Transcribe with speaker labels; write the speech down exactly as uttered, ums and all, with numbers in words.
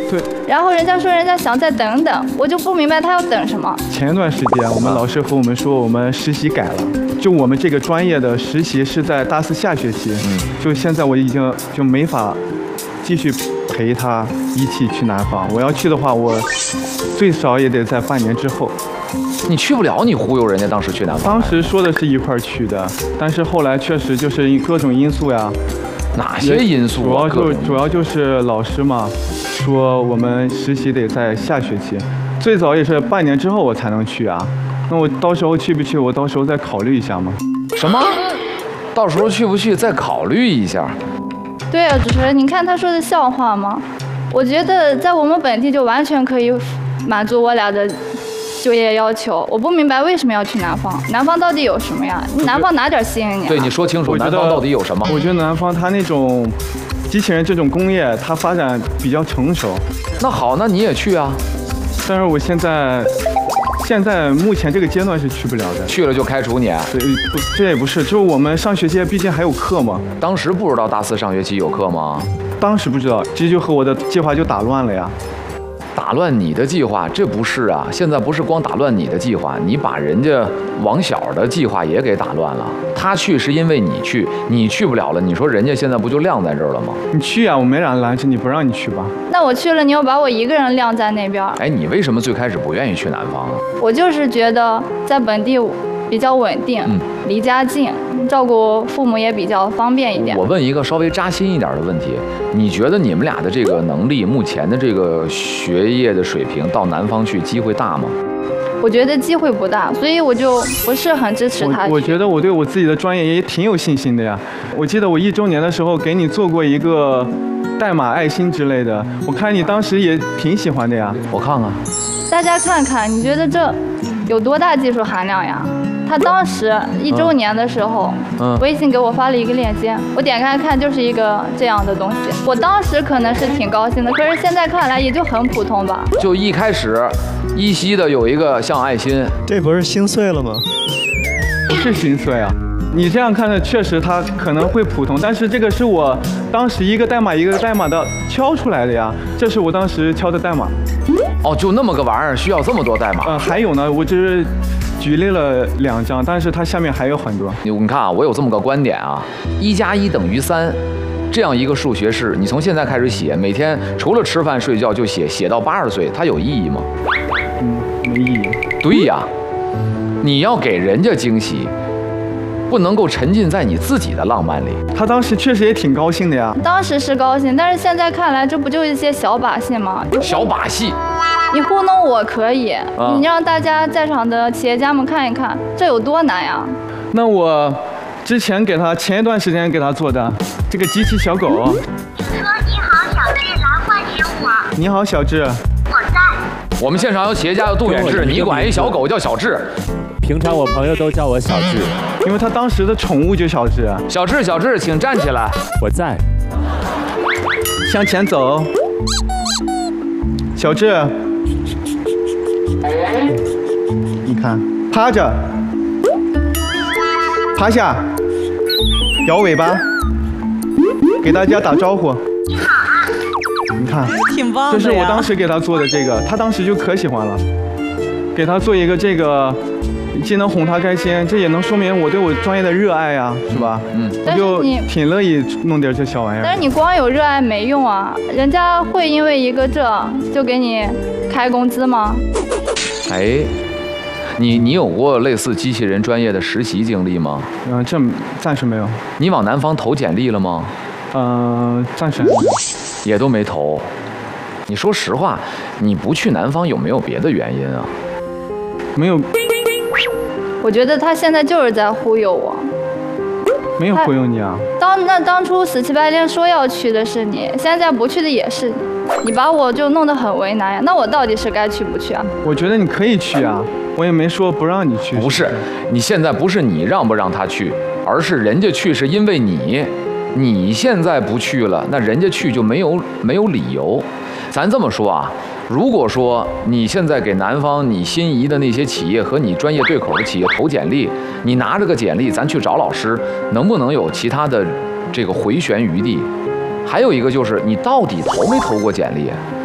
Speaker 1: 对。
Speaker 2: 然后人家说人家想再等等，我就不明白他要等什么。
Speaker 1: 前一段时间，我们老师和我们说，我们实习改了，就我们这个专业的实习是在大四下学期，嗯，就现在我已经就没法继续陪他一起去南方。我要去的话，我最少也得在半年之后。
Speaker 3: 你去不了，你忽悠人家当时去南方。
Speaker 1: 当时说的是一块儿去的，但是后来确实就是各种因素呀。
Speaker 3: 哪些因素、啊？
Speaker 1: 主要就主要就是老师嘛，说我们实习得在下学期，最早也是半年之后我才能去啊。那我到时候去不去？我到时候再考虑一下嘛。
Speaker 3: 什么？到时候去不去再考虑一下？
Speaker 2: 对啊，主持人，你看他说的笑话吗？我觉得在我们本地就完全可以满足我俩的就业要求。我不明白为什么要去南方，南方到底有什么呀？南方哪点吸引你、啊？
Speaker 3: 对，你说清楚，南方到底有什么？
Speaker 1: 我觉得南方它那种机器人这种工业，它发展比较成熟。
Speaker 3: 那好，那你也去啊。
Speaker 1: 但是我现在现在目前这个阶段是去不了的，
Speaker 3: 去了就开除你。
Speaker 1: 对，不，这也不是，就是我们上学期毕竟还有课嘛。
Speaker 3: 当时不知道大四上学期有课吗？
Speaker 1: 当时不知道，这就和我的计划就打乱了呀。
Speaker 3: 打乱你的计划，这不是啊！现在不是光打乱你的计划，你把人家王小的计划也给打乱了。他去是因为你去，你去不了了，你说人家现在不就晾在这儿了吗？
Speaker 1: 你去呀、啊，我没敢拦着你，不让你去吧。
Speaker 2: 那我去了，你又把我一个人晾在那边。
Speaker 3: 哎，你为什么最开始不愿意去南方啊？
Speaker 2: 我就是觉得在本地比较稳定，嗯、离家近，照顾父母也比较方便一点。
Speaker 3: 我问一个稍微扎心一点的问题，你觉得你们俩的这个能力，目前的这个学业的水平，到南方去机会大吗？
Speaker 2: 我觉得机会不大，所以我就不是很支持他。
Speaker 1: 我, 我觉得我对我自己的专业也挺有信心的呀。我记得我一周年的时候给你做过一个代码爱心之类的，我看你当时也挺喜欢的呀。
Speaker 3: 我看看，
Speaker 2: 大家看看，你觉得这有多大技术含量呀？他当时一周年的时候，嗯，微信给我发了一个链接，我点开看就是一个这样的东西。我当时可能是挺高兴的，可是现在看来也就很普通吧。
Speaker 3: 就一开始，依稀的有一个像爱心，
Speaker 4: 这不是心碎了吗？
Speaker 1: 不是心碎啊，你这样看的确实它可能会普通，但是这个是我当时一个代码一个代码的敲出来的呀，这是我当时敲的代码。
Speaker 3: 哦，就那么个玩意儿，需要这么多代码？
Speaker 1: 呃，还有呢，我只是举例了两张，但是它下面还有很多。
Speaker 3: 你你看啊，我有这么个观点啊，一加一等于三，这样一个数学式，你从现在开始写，每天除了吃饭睡觉就写，写到八十岁，它有意义吗？
Speaker 1: 嗯，没意义。
Speaker 3: 对呀，你要给人家惊喜，不能够沉浸在你自己的浪漫里。
Speaker 1: 他当时确实也挺高兴的呀。
Speaker 2: 当时是高兴，但是现在看来，这不就一些小把戏吗？
Speaker 3: 小把戏。
Speaker 2: 你糊弄我可以，
Speaker 3: 啊、
Speaker 2: 你让大家在场的企业家们看一看，这有多难呀？
Speaker 1: 那我之前给他前一段时间给他做的这个机器小狗。
Speaker 5: 你说你好，小智，来唤醒我。
Speaker 1: 你好，小智。
Speaker 5: 我在。
Speaker 3: 我们现场有企业家叫杜远志，你管一小狗叫小智。
Speaker 4: 平常我朋友都叫我小智，
Speaker 1: 因为他当时的宠物就小智。
Speaker 3: 小智，小智，请站起来。
Speaker 4: 我在。
Speaker 1: 向前走。小智。你看，趴着，趴下，摇尾巴，给大家打招呼。
Speaker 5: 你好啊！
Speaker 1: 你看，
Speaker 6: 挺棒的呀。
Speaker 1: 这是我当时给他做的这个，他当时就可喜欢了。给他做一个这个，既能哄他开心，这也能说明我对我专业的热爱呀，是吧？嗯，我就挺乐意弄点这小玩意儿。
Speaker 2: 但是你光有热爱没用啊，人家会因为一个这就给你开工资吗？
Speaker 3: 哎，你你有过类似机器人专业的实习经历吗？
Speaker 1: 嗯、呃，这暂时没有。
Speaker 3: 你往南方投简历了吗？
Speaker 1: 嗯、呃，暂时没有，
Speaker 3: 也都没投。你说实话，你不去南方有没有别的原因啊？
Speaker 1: 没有。
Speaker 2: 我觉得他现在就是在忽悠我。
Speaker 1: 没有忽悠你啊。
Speaker 2: 当那当初死乞白赖说要去的是你，现在不去的也是你。你把我就弄得很为难呀，那我到底是该去不去啊？
Speaker 1: 我觉得你可以去啊，我也没说不让你去。
Speaker 3: 不是，你现在不是你让不让他去，而是人家去是因为你，你现在不去了，那人家去就没有没有理由。咱这么说啊，如果说你现在给南方你心仪的那些企业和你专业对口的企业投简历，你拿着个简历，咱去找老师，能不能有其他的这个回旋余地？还有一个就是，你到底投没投过简历？